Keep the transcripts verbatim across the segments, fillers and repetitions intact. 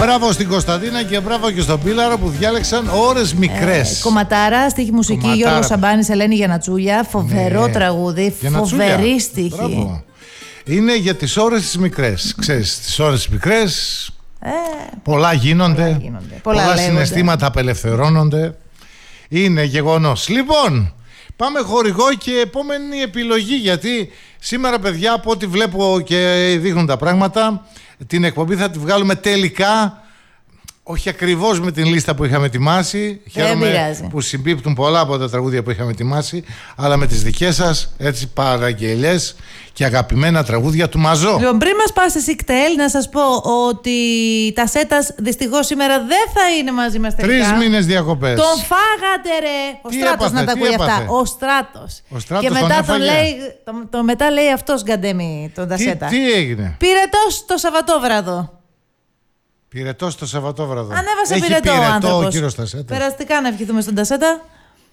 Μπράβο στην Κωνσταντίνα και μπράβο και στον Πίλαρο που διάλεξαν ώρες μικρές. Ε, κομματάρα, στίχη μουσική Κομματάρα. Γιώργος Σαμπάνης, Ελένη Γιαννατσούλια. Φοβερό Ναι. τραγούδι, φοβερή στίχη. Μπράβο. Είναι για τις ώρες τις μικρές. Ξέρεις, τις ώρες τις μικρές Ε, πολλά γίνονται, πολλά γίνονται. Πολλά πολλά λέγονται. συναισθήματα απελευθερώνονται. Είναι γεγονός. Λοιπόν, πάμε χορηγό και επόμενη επιλογή, γιατί σήμερα, παιδιά, από ό,τι βλέπω και δείχνουν τα πράγματα, την εκπομπή θα τη βγάλουμε τελικά, όχι ακριβώς με την λίστα που είχαμε ετοιμάσει. Χαίρομαι πειράζει. που συμπίπτουν πολλά από τα τραγούδια που είχαμε ετοιμάσει, αλλά με τις δικές σας έτσι παραγγελιές και αγαπημένα τραγούδια του Μαζό. Λοιπόν, πριν μας πάω στη ΣΥΚΤΕΛ, να σας πω ότι τα Σέτας δυστυχώς σήμερα δεν θα είναι μαζί μας τελικά. Τρεις μήνες διακοπές. Τον φάγατε ρε! Ο Τι Στράτος έπαθε, να τα τι ακούει έπαθε? αυτά. Ο Στράτος. Ο Στράτος και τον μετά τον, έφαγε. λέει, το, το μετά λέει αυτός γκαντέμι τον Τι, Τασέτα. τι έγινε? Πυρετός το Σαββατόβραδο. Πυρετός το Σαββατόβραδο. Ανέβασε Έχει πυρετό ο πυρετό ο άνθρωπος. κύριος Τασέτας. Περαστικά να ευχηθούμε στον Τασέτα.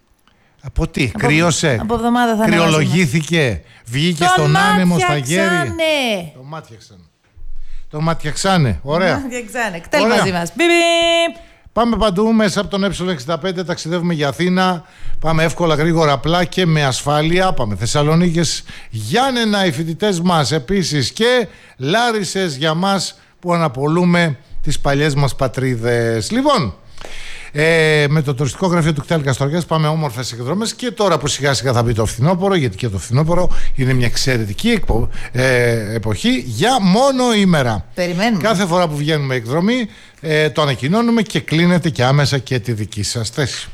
Από τι, κρύωσε, Από εβδομάδα θα ανεβάσουμε. κρυολογήθηκε, βγήκε Τον στον άνεμο στα γέρη. μάτιαξανε. Το μάτιαξαν. Το μάτιαξανε. Ωραία. Μάτιαξανε. Κτέλ Ωραία. μαζί μας. Μπιπ, μπιπ. Πάμε παντού μέσα από τον ε εξήντα πέντε, ταξιδεύουμε για Αθήνα. Πάμε εύκολα, γρήγορα, απλά και με ασφάλεια. Πάμε Θεσσαλονίκης, Γιάννενα οι φοιτητές μας επίσης και Λάρισες για μας που αναπολούμε τις παλιές μας πατρίδες. Λοιπόν, ε, με το τουριστικό γραφείο του Κτέλ Καστοριάς πάμε όμορφες εκδρομές και τώρα που σιγά σιγά θα μπει το φθινόπωρο, γιατί και το φθινόπωρο είναι μια εξαιρετική εκπο, ε, εποχή για μόνο ημέρα. Περιμένουμε. Κάθε φορά που βγαίνουμε εκδρομή ε, το ανακοινώνουμε και κλείνεται και άμεσα και τη δική σας θέση.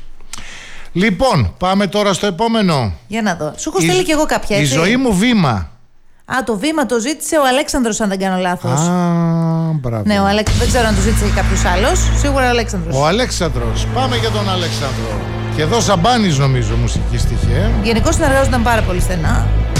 Λοιπόν, πάμε τώρα στο επόμενο. Για να δω. Σου έχω Η- στείλει κι εγώ κάποια Η έτσι. ζωή μου βήμα. Α, το βήμα το ζήτησε ο Αλέξανδρος, αν δεν κάνω λάθος. Α, μπράβο. Ναι, ο Αλέξ... δεν ξέρω αν το ζήτησε κάποιος άλλος. Σίγουρα ο Αλέξανδρος. Ο Αλέξανδρος. Πάμε για τον Αλέξανδρο. Και εδώ Σαμπάνης νομίζω μουσική στοιχεία. Γενικώς συνεργάζονταν πάρα πολύ στενά.